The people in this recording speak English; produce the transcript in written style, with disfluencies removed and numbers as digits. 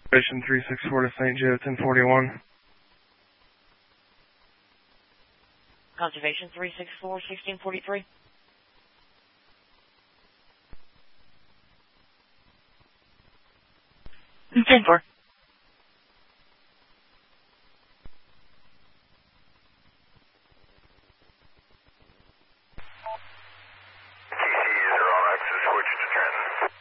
Station 364 to St. Joe, 1041. Conservation 364, 1643. 10-4.